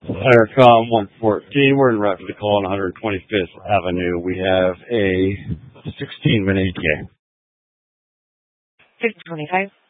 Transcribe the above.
Intercom 114, we're in rapid call on 125th Avenue. We have a 16-minute ETA. 5025.